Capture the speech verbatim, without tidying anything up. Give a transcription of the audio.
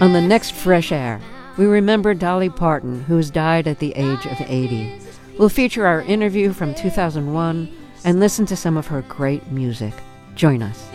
On the next Fresh Air, we remember Dolly Parton, who has died at the age of eighty. We'll feature our interview from two thousand one and listen to some of her great music. Join us.